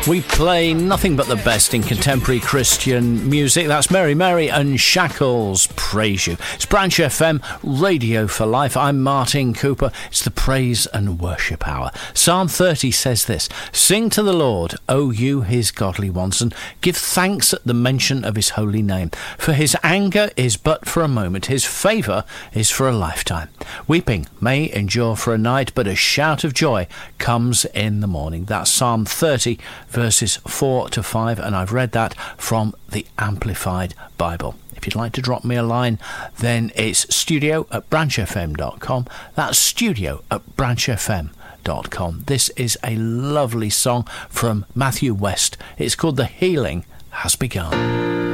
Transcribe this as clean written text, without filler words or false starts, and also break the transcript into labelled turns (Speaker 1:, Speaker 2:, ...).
Speaker 1: We play nothing but the best in contemporary Christian music. That's Mary Mary and Shackles Praise You. It's Branch FM, Radio for Life. I'm Martin Cooper. It's the Praise and Worship Hour. Psalm 30 says this: Sing to the Lord, O you his godly ones, and give thanks at the mention of his holy name. For his anger is but for a moment, his favour is for a lifetime. Weeping may endure for a night, but a shout of joy comes in the morning. That's Psalm 30, verses 4 to 5, and I've read that from the Amplified Bible. If you'd like to drop me a line, then it's studio@branchfm.com. That's studio@branchfm.com. This is a lovely song from Matthew West. It's called The Healing Has Begun.